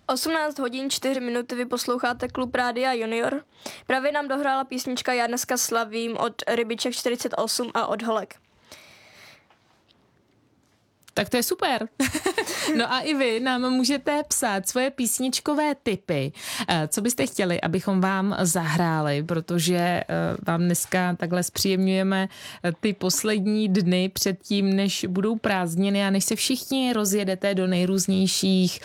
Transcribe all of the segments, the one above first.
18 hodin 4 minuty vy posloucháte Klub Rádia Junior. Právě nám dohrála písnička Já dneska slavím od Rybiček 48 a od Holek. Tak to je super. No a i vy nám můžete psát svoje písničkové tipy. Co byste chtěli, abychom vám zahráli, protože vám dneska takhle zpříjemňujeme ty poslední dny před tím, než budou prázdniny a než se všichni rozjedete do nejrůznějších,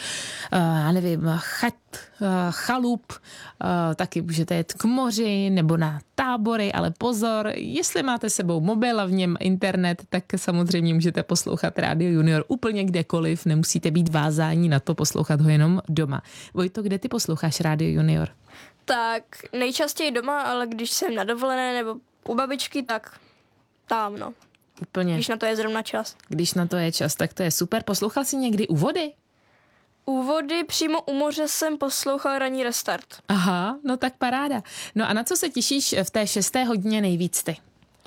chalup, taky můžete jet k moři nebo na tábory, ale pozor, jestli máte sebou mobil a v něm internet, tak samozřejmě můžete poslouchat Rádio Junior úplně kdekoliv, nemusíte být vázáni na to poslouchat ho jenom doma. Vojto, kde ty posloucháš Rádio Junior? Tak nejčastěji doma, ale když jsem na dovolené nebo u babičky, tak tam, no. Úplně. Když na to je zrovna čas. Když na to je čas, tak to je super. Poslouchal jsi někdy u vody? U vody přímo u moře jsem poslouchal Ranní restart. Aha, no tak paráda. No a na co se těšíš v té 6. hodině nejvíc ty?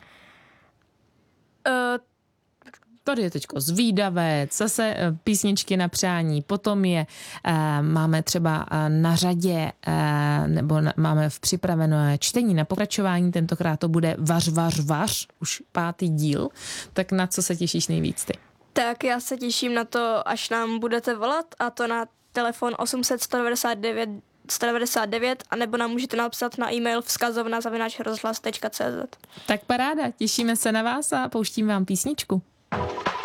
Tady je teďko Zvídavec, zase písničky na přání, potom máme třeba na řadě, nebo máme v připravené čtení na pokračování, tentokrát to bude Vař, už 5. díl, tak na co se těšíš nejvíc ty? Tak já se těším na to, až nám budete volat, a to na telefon 800 199 199, anebo nám můžete napsat na e-mail vzkazovna@rozhlas.cz. Tak paráda, těšíme se na vás a pouštím vám písničku.